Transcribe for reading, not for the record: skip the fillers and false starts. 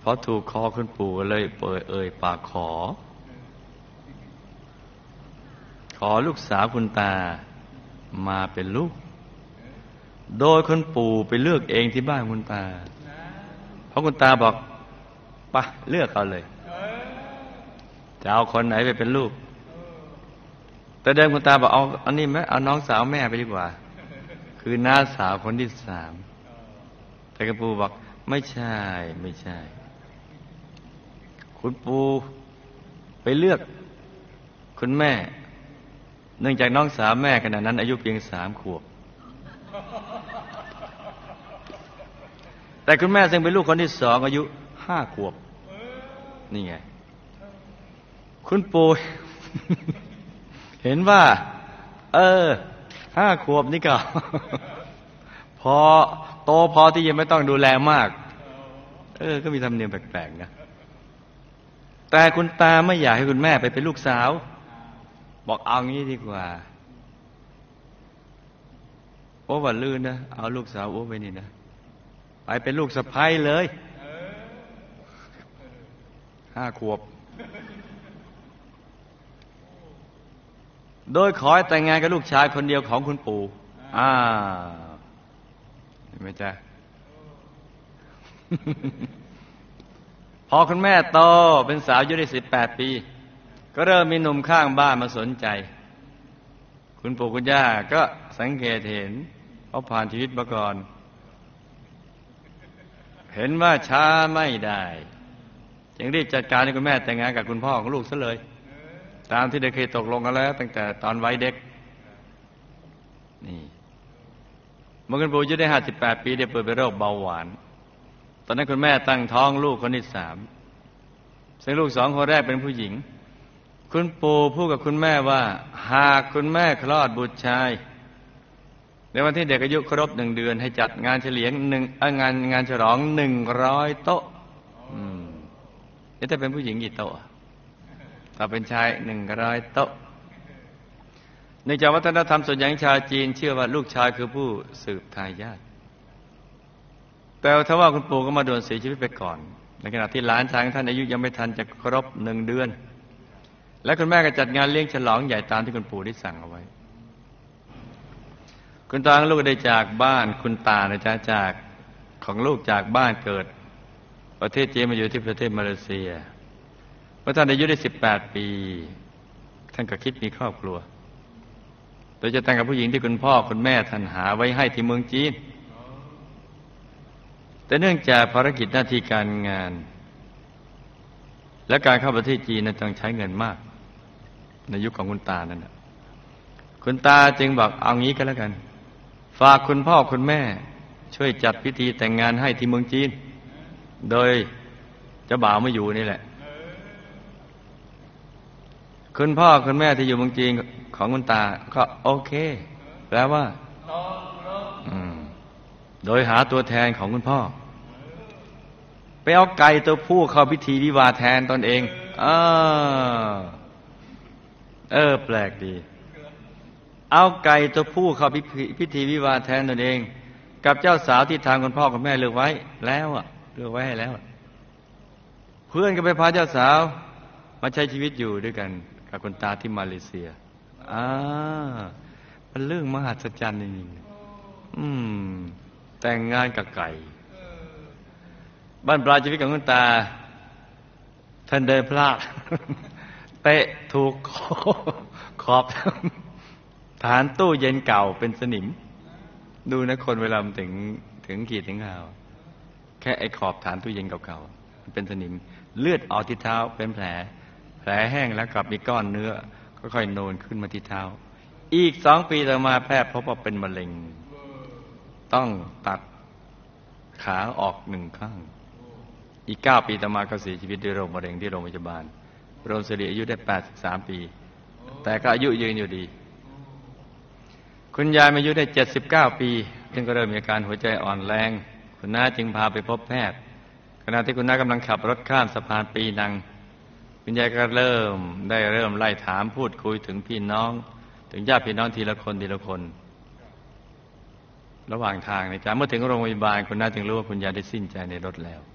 พอถูกคอคุณปู่เลยเอ่ยปากขอลูกสาวคุณตามาเป็นลูกโดยคุณปู่ไปเลือกเองที่บ้านคุณตาเพราะคุณตาบอกป่ะเลือกเอาเลยจะเอาคนไหนไปเป็นลูกแต่เดิมคุณตาบอกเอาอันนี้ไหมเอาน้องสาวแม่ไปดีกว่าคือน้าสาวคนที่3แต่คุณปู่บอกไม่ใช่คุณปู่ไปเลือกคุณแม่เนื่องจากน้องสาวแม่ขณะนั้นอายุเพียง3 ขวบแต่คุณแม่ซึ่งเป็นลูกคนที่2อายุ5 ขวบนี่ไงคุณปู่ เห็นว่า5 ขวบนี่ก็ พอโตพอที่ยังไม่ต้องดูแลมากก็มีธรรมเนียมแปลกๆนะแต่คุณตาไม่อยากให้คุณแม่ไปเป็นลูกสาวบอกเอางี้ดีกว่าโอ้ว่าลื่นนะเอาลูกสาวโอ้ไปนี่นะไปเป็นลูกสะใภ้เลย5 ขวบโดยขอให้แต่งงานกับลูกชายคนเดียวของคุณปู่เห็นไหมจ๊ะ พอคุณแม่โตเป็นสาวอายุได้18 ปีก็เริ่มมีหนุ่มข้างบ้านมาสนใจคุณปู่คุณย่าก็สังเกตเห็นเขาผ่านชีวิตมาก่อนเห็นว่าช้าไม่ได้จึงรีบจัดการให้คุณแม่แต่งงานกับคุณพ่อของลูกซะเลยตามที่ได้เคยตกลงกันแล้วตั้งแต่ตอนวัยเด็กนี่เมื่อคุณปู่อายุได้58 ปีได้ป่วยเป็นโรคเบาหวานตอนนั้นคุณแม่ตั้งท้องลูกคนที่3ซึ่งลูก2 คนแรกเป็นผู้หญิงคุณปู่พูดกับคุณแม่ว่าหากคุณแม่คลอดบุตรชายในวันที่เด็กอายุครบ1 เดือนให้จัดงานเฉลียงงานฉลอง100 โต๊ะถ้าเป็นผู้หญิงกี่โต๊ะถ้าเป็นชาย100 โต๊ะเนื่องจากวัฒนธรรมส่วนใหญ่ของชาวจีนเชื่อว่าลูกชายคือผู้สืบทายาทแต่ถ้าว่าคุณปู่ก็มาด่วนเสียชีวิตไปก่อนในขณะที่หลานชายของท่านอายุยังไม่ทันจะครบ1 เดือนและคุณแม่ก็จัดงานเลี้ยงฉลองใหญ่ตามที่คุณปู่ได้สั่งเอาไว้คุณตาของลูกได้จากบ้านคุณตานะจ๊ะจากของลูกจากบ้านเกิดประเทศจีนมาอยู่ที่ประเทศมาเลเซียเมื่อท่านอายุได้18 ปีท่านก็คิดมีครอบครัวโดยจะแต่งกับผู้หญิงที่คุณพ่อคุณแม่ท่านหาไว้ให้ที่เมืองจีนแต่เนื่องจากภารกิจหน้าที่การงานและการเข้าประเทศจีนนั้นต้องใช้เงินมากในยุคของคุณตานั่นนะคุณตาจึงบอกเอางี้ก็แล้วกันฝากคุณพ่อคุณแม่ช่วยจัดพิธีแต่งงานให้ที่เมืองจีนโดยเจ้าบ่าวไม่อยู่นี่แหละคุณพ่อคุณแม่ที่อยู่เมืองจีนของคุณตาก็โอเคแปลว่าโดยหาตัวแทนของคุณพ่อไปเอาไก่ตัวผู้เข้าพิธีวิวาห์แทนตนเองแปลกดีเอาไก่ตัวผู้เข้าพิธีวิวาห์แทนตนเองกับเจ้าสาวที่ทางคุณพ่อคุณแม่เลือกไว้แล้วเลือกไว้ให้แล้วเพื่อนก็ไปพาเจ้าสาวมาใช้ชีวิตอยู่ด้วยกันกับคุณตาที่มาเลเซียเป็นเรื่องมหัศจรรย์จริงๆแต่งงานกับไก่บ้านปลายชีวิตของคุณตาท่านเดินพลาด เตะถูกขอบฐานตู้เย็นเก่าเป็นสนิมดูนะคนเวลามันถึงขีดถึงข่าวแค่ไอ้ขอบฐานตู้เย็นเก่าๆมันเป็นสนิมเลือดออกที่เท้าเป็นแผลแห้งแล้วกลับมีก้อนเนื้อค่อยๆโนนขึ้นมาที่เท้าอีก2 ปีต่อมาแพทย์พบว่าเป็นมะเร็งต้องตัดขาออก1 ข้างอีก9 ปีต่อมาก็เสียชีวิตด้วยโรคมะเร็งที่โรงพยาบาลโรมสิริอายุได้83 ปีแต่ก็อายุยืนอยู่ดีคุณยายอายุได้79 ปีซึ่งก็เริ่มมีอาการหัวใจอ่อนแรงคุณน้าจึงพาไปพบแพทย์ขณะที่คุณน้ากำลังขับรถข้ามสะพานปีนังคุณยายก็เริ่มไล่ถามพูดคุยถึงพี่น้องถึงญาติพี่น้องทีละคนระหว่างทางนะจ๊ะเมื่อถึงโรงพยาบาลคุณน้าจึงรู้ว่าคุณยายได้สิ้นใจในรถแล้ว